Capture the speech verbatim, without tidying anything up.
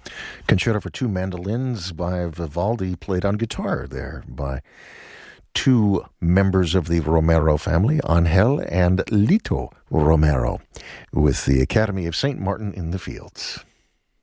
Concerto for two mandolins by Vivaldi, played on guitar there by two members of the Romero family, Angel and Lito Romero, with the Academy of Saint Martin in the Fields.